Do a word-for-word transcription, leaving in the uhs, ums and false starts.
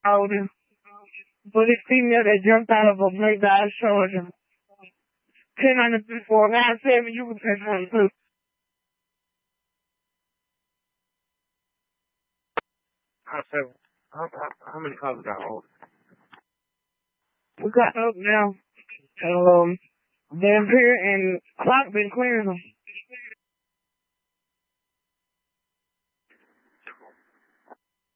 older. But this female that jumped out of a black guy's shoulder. ten on the three four nine seven, you can touch one too. How seven? How, how, how many cars got hold? We got up now. Um, Vampire and Clock been clearing them.